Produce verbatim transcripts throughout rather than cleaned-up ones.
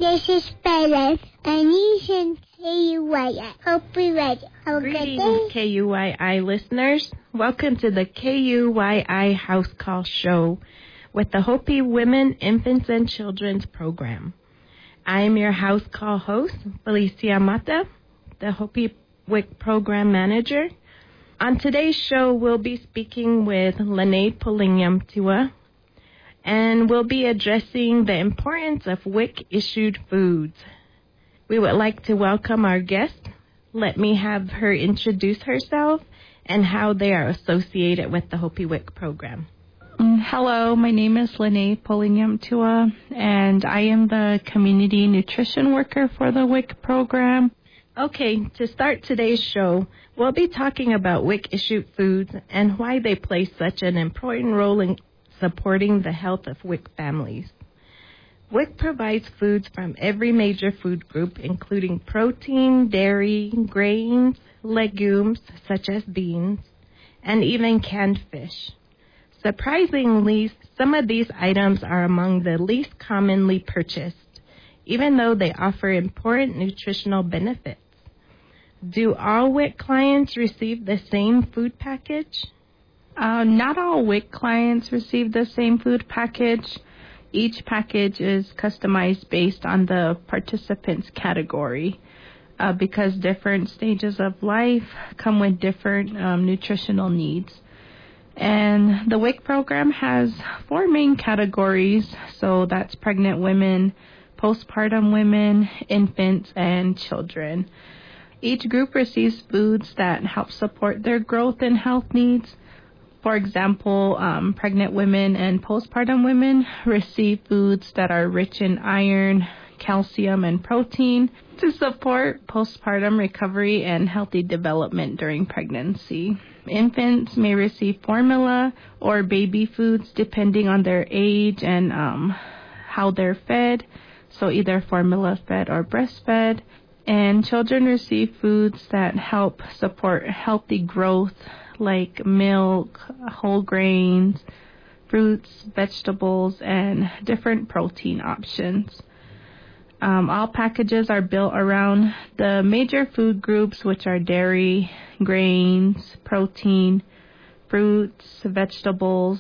This is Belen, and listen to K U I I. Hope we ready. Have a good day. Greetings, K U I I listeners. Welcome to the K U I I House Call Show with the Hopi Women, Infants, and Children's Program. I am your house call host, Felicia Mata, the Hopi W I C Program Manager. On today's show, we'll be speaking with Lene Polinium-Tua, and we'll be addressing the importance of W I C-issued foods. We would like to welcome our guest. Let me have her introduce herself and how they are associated with the Hopi W I C program. Hello, my name is Lene Polinium-Tua, and I am the Community Nutrition Worker for the W I C program. Okay, to start today's show, we'll be talking about W I C-issued foods and why they play such an important role in supporting the health of W I C families. W I C provides foods from every major food group, including protein, dairy, grains, legumes, such as beans, and even canned fish. Surprisingly, some of these items are among the least commonly purchased, even though they offer important nutritional benefits. Do all W I C clients receive the same food package? Uh, not all W I C clients receive the same food package. Each package is customized based on the participant's category uh, because different stages of life come with different um, nutritional needs. And the W I C program has four main categories, so that's pregnant women, postpartum women, infants, and children. Each group receives foods that help support their growth and health needs. For example, um, pregnant women and postpartum women receive foods that are rich in iron, calcium, and protein to support postpartum recovery and healthy development during pregnancy. Infants may receive formula or baby foods depending on their age and um, how they're fed, so either formula-fed or breastfed. And children receive foods that help support healthy growth, like milk, whole grains, fruits, vegetables, and different protein options. Um, all packages are built around the major food groups, which are dairy, grains, protein, fruits, vegetables,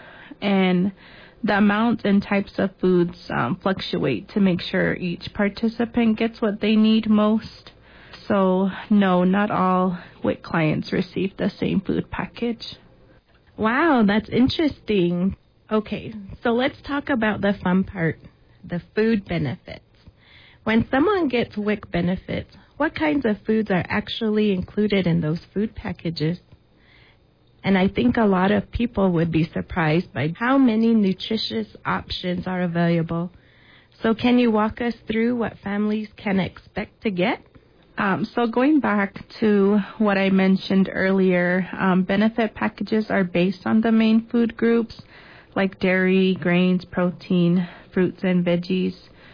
and the amounts and types of foods um, fluctuate to make sure each participant gets what they need most. So, no, not all W I C clients receive the same food package. Wow, that's interesting. Okay, so let's talk about the fun part, the food benefits. When someone gets W I C benefits, what kinds of foods are actually included in those food packages? And I think a lot of people would be surprised by how many nutritious options are available. So can you walk us through what families can expect to get? Um, so going back to what I mentioned earlier, um, benefit packages are based on the main food groups like dairy, grains, protein, fruits, and veggies.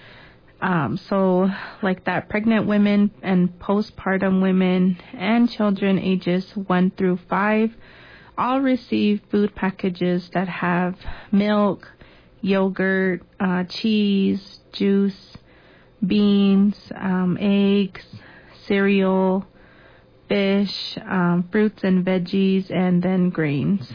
Um, so like that, pregnant women and postpartum women and children ages one through five all receive food packages that have milk, yogurt, uh, cheese, juice, beans, um, eggs, cereal, fish, um, fruits and veggies, and then grains.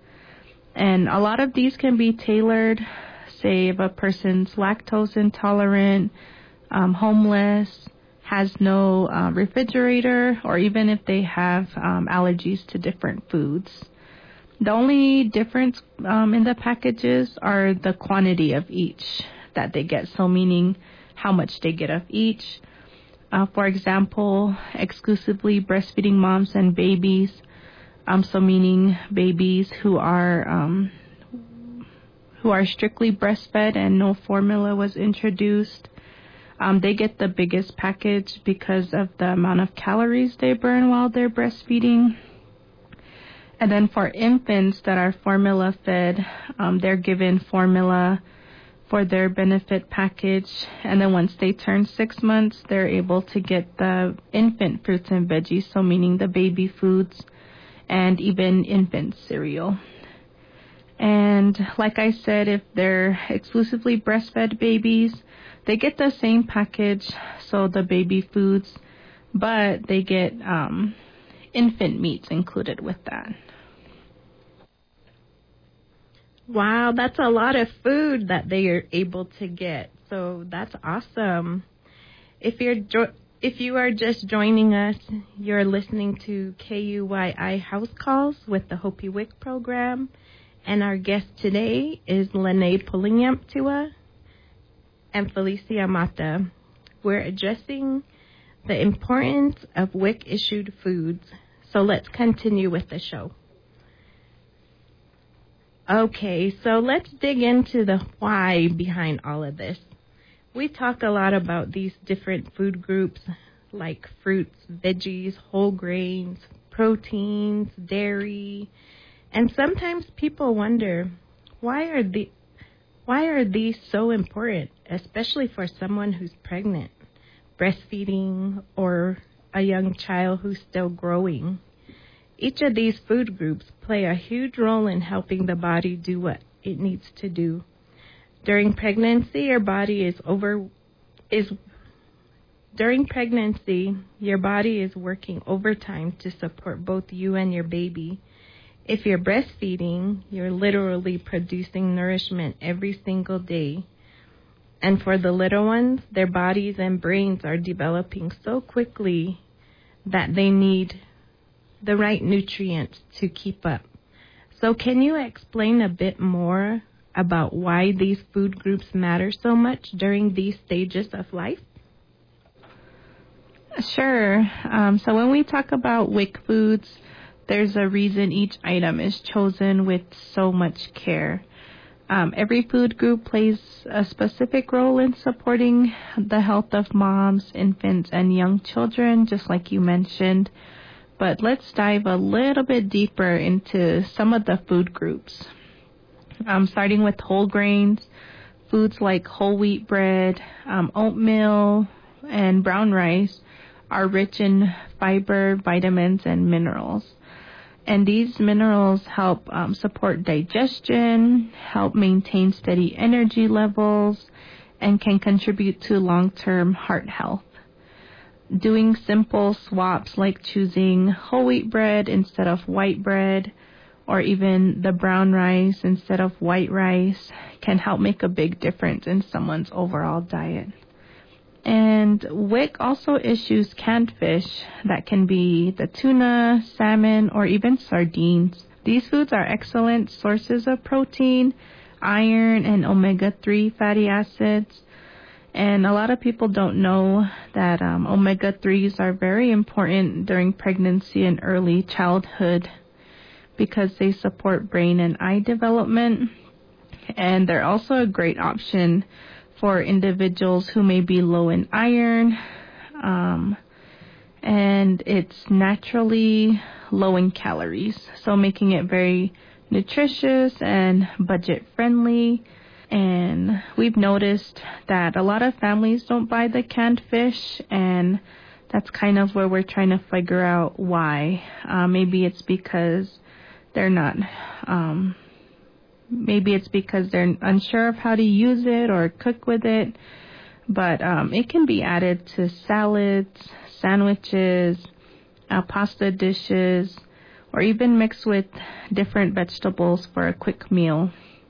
And a lot of these can be tailored, say if a person's lactose intolerant, um, homeless, has no uh, refrigerator, or even if they have um, allergies to different foods. The only difference um, in the packages are the quantity of each that they get, so meaning how much they get of each. Uh, for example, exclusively breastfeeding moms and babies, um, so meaning babies who are um, who are strictly breastfed and no formula was introduced. Um, they get the biggest package because of the amount of calories they burn while they're breastfeeding. And then for infants that are formula fed, um, they're given formula for their benefit package. And then once they turn six months, they're able to get the infant fruits and veggies, so meaning the baby foods and even infant cereal. And like I said, if they're exclusively breastfed babies, they get the same package, so the baby foods, but they get um, infant meats included with that. Wow, that's a lot of food that they are able to get. So that's awesome. If you're jo- if you are just joining us, you're listening to K U Y I House Calls with the Hopi W I C program, and our guest today is Lene Puliyamptua and Felicia Mata. We're addressing the importance of W I C-issued foods. So let's continue with the show. Okay, so let's dig into the why behind all of this. We talk a lot about these different food groups like fruits, veggies, whole grains, proteins, dairy, and sometimes people wonder, why are the why are these so important, especially for someone who's pregnant, breastfeeding, or a young child who's still growing? Each of these food groups play a huge role in helping the body do what it needs to do. During pregnancy, your body is over is during pregnancy, your body is working overtime to support both you and your baby. If you're breastfeeding, you're literally producing nourishment every single day. And for the little ones, their bodies and brains are developing so quickly that they need the right nutrients to keep up. So can you explain a bit more about why these food groups matter so much during these stages of life? Sure. Um, so when we talk about W I C foods, there's a reason each item is chosen with so much care. Um, every food group plays a specific role in supporting the health of moms, infants, and young children, just like you mentioned. But let's dive a little bit deeper into some of the food groups. Um, starting with whole grains, foods like whole wheat bread, um, oatmeal, and brown rice are rich in fiber, vitamins, and minerals. And these minerals help um, support digestion, help maintain steady energy levels, and can contribute to long-term heart health. Doing simple swaps like choosing whole wheat bread instead of white bread, or even the brown rice instead of white rice, can help make a big difference in someone's overall diet. And W I C also issues canned fish that can be the tuna, salmon, or even sardines. These foods are excellent sources of protein, iron, and omega three fatty acids. And a lot of people don't know that um, omega threes are very important during pregnancy and early childhood because they support brain and eye development. And they're also a great option for individuals who may be low in iron. Um, and it's naturally low in calories, so making it very nutritious and budget-friendly. And we've noticed that a lot of families don't buy the canned fish, and that's kind of where we're trying to figure out why. Uh, maybe it's because they're not, um, maybe it's because they're unsure of how to use it or cook with it. But um, it can be added to salads, sandwiches, uh, pasta dishes, or even mixed with different vegetables for a quick meal.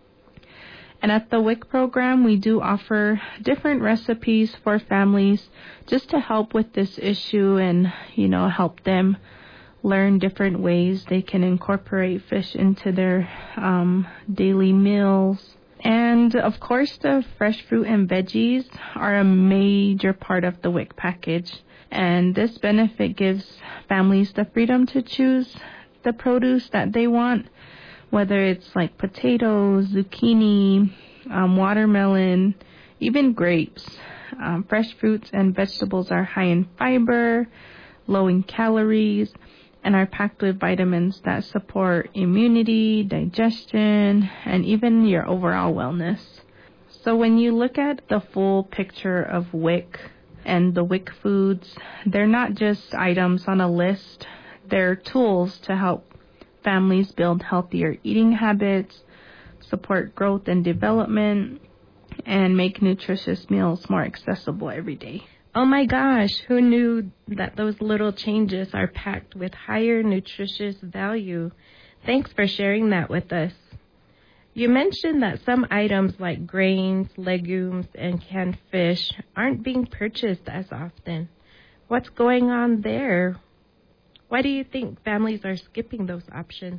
And at the W I C program, we do offer different recipes for families just to help with this issue and, you know, help them learn different ways they can incorporate fish into their um, daily meals. And, of course, the fresh fruit and veggies are a major part of the W I C package. And this benefit gives families the freedom to choose the produce that they want, whether it's like potatoes, zucchini, um, watermelon, even grapes. Um, fresh fruits and vegetables are high in fiber, low in calories, and are packed with vitamins that support immunity, digestion, and even your overall wellness. So when you look at the full picture of W I C and the W I C foods, they're not just items on a list. They're tools to help families build healthier eating habits, support growth and development, and make nutritious meals more accessible every day. Oh my gosh, who knew that those little changes are packed with higher nutritious value? Thanks for sharing that with us. You mentioned that some items like grains, legumes, and canned fish aren't being purchased as often. What's going on there? Why do you think families are skipping those options?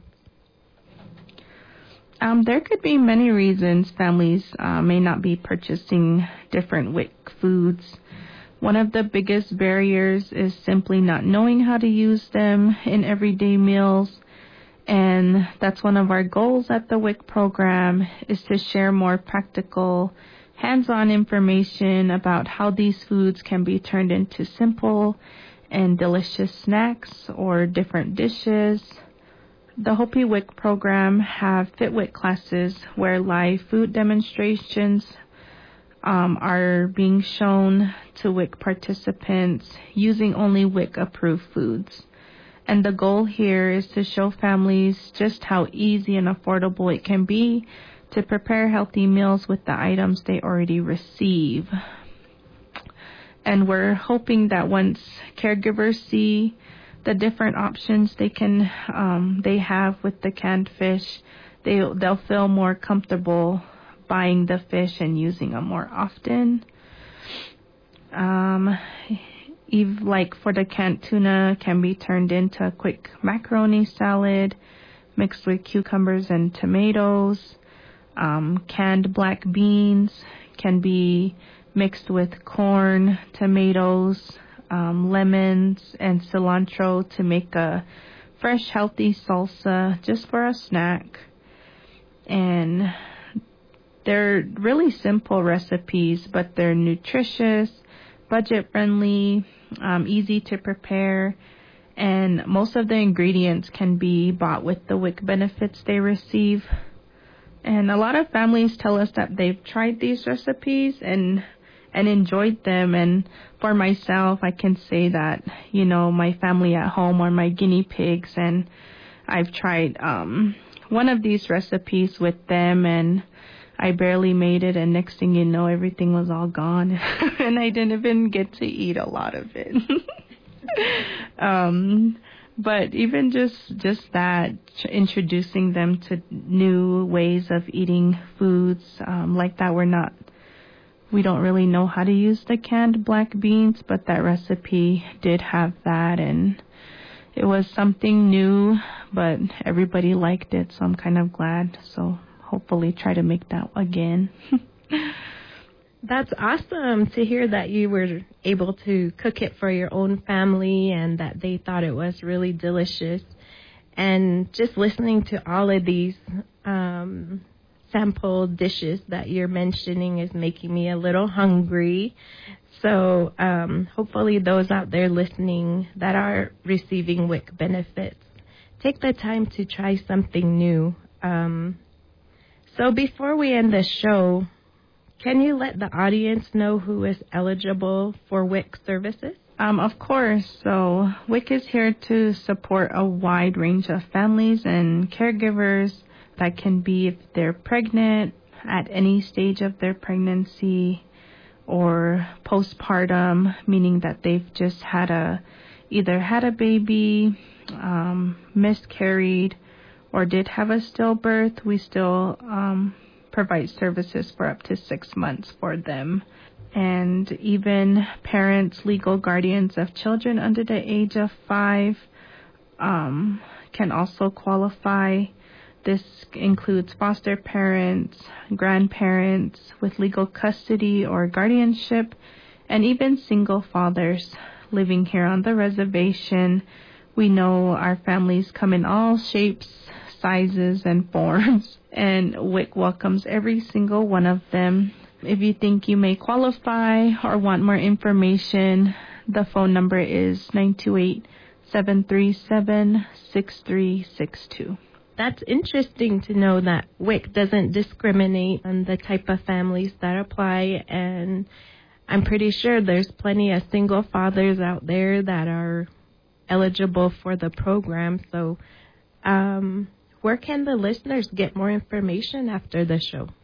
Um, there could be many reasons families uh, may not be purchasing different W I C foods. One of the biggest barriers is simply not knowing how to use them in everyday meals. And that's one of our goals at the W I C program, is to share more practical, hands-on information about how these foods can be turned into simple and delicious snacks or different dishes. The Hopi W I C program have Fit W I C classes where live food demonstrations um, are being shown to W I C participants using only W I C-approved foods. And the goal here is to show families just how easy and affordable it can be to prepare healthy meals with the items they already receive. And we're hoping that once caregivers see the different options they can um, they have with the canned fish, they they'll feel more comfortable buying the fish and using them more often. Um, Eve, like for the canned tuna, can be turned into a quick macaroni salad mixed with cucumbers and tomatoes. Um, canned black beans can be mixed with corn, tomatoes, um, lemons, and cilantro to make a fresh, healthy salsa just for a snack. And they're really simple recipes, but they're nutritious, budget-friendly, um, easy to prepare, and most of the ingredients can be bought with the W I C benefits they receive. And a lot of families tell us that they've tried these recipes and and enjoyed them. And for myself, I can say that, you know, my family at home are my guinea pigs, and I've tried um, one of these recipes with them, and I barely made it, and next thing you know, everything was all gone, and I didn't even get to eat a lot of it. um, but even just just that, introducing them to new ways of eating foods um, like that, we're not, we don't really know how to use the canned black beans, but that recipe did have that, and it was something new, but everybody liked it, so I'm kind of glad. So hopefully try to make that again. That's awesome to hear that you were able to cook it for your own family and that they thought it was really delicious. And just listening to all of these um, sample dishes that you're mentioning is making me a little hungry. So um, hopefully those out there listening that are receiving W I C benefits, take the time to try something new. Um, so before we end the show, can you let the audience know who is eligible for W I C services? Um, of course. So W I C is here to support a wide range of families and caregivers. That can be if they're pregnant, at any stage of their pregnancy, or postpartum, meaning that they've just had a, either had a baby, um, miscarried, or did have a stillbirth. We still um, provide services for up to six months for them. And even parents, legal guardians of children under the age of five um, can also qualify. This includes foster parents, grandparents with legal custody or guardianship, and even single fathers living here on the reservation. We know our families come in all shapes, sizes, and forms, and W I C welcomes every single one of them. If you think you may qualify or want more information, the phone number is nine two eight, seven three seven, six three six two. That's interesting to know that W I C doesn't discriminate on the type of families that apply, and I'm pretty sure there's plenty of single fathers out there that are eligible for the program. So um, where can the listeners get more information after the show?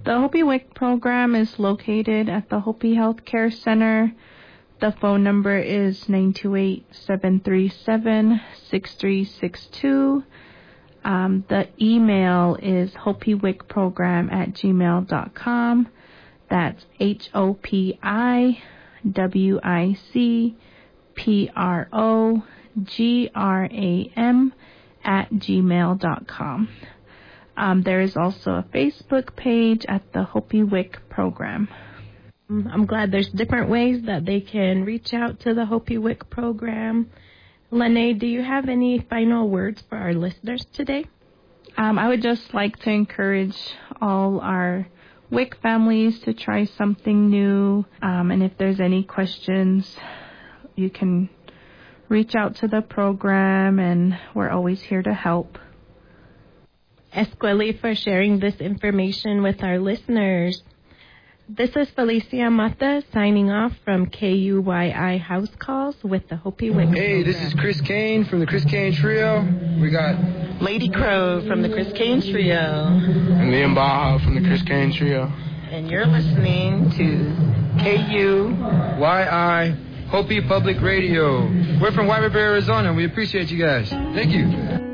The Hopi W I C program is located at the Hopi Healthcare Center. The phone number is nine two eight, seven three seven, six three six two. Um, the email is hopiwicprogram at gmail dot com. That's H O P I W I C P R O G R A M at gmail dot com. Um, there is also a Facebook page at the Hopi W I C program. I'm glad there's different ways that they can reach out to the Hopi W I C program. Lene, do you have any final words for our listeners today? Um, I would just like to encourage all our W I C families to try something new. Um, and if there's any questions, you can reach out to the program, and we're always here to help. Esqueli for sharing this information with our listeners. This is Felicia Mata signing off from K U Y I House Calls with the Hopi W I C. Hey, this is Chris Kane from the Chris Kane Trio. We got Lady Crow from the Chris Kane Trio. And Liam Baja from the Chris Kane Trio. And you're listening to K U Y I Hopi Public Radio. We're from White River, Arizona. We appreciate you guys. Thank you.